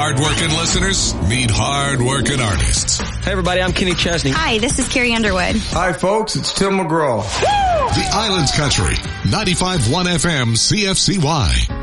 Hard-working listeners meet hard-working artists. Hey, everybody, I'm Kenny Chesney. Hi, this is Carrie Underwood. Hi, folks, it's Tim McGraw. The Islands Country, 95.1 FM CFCY.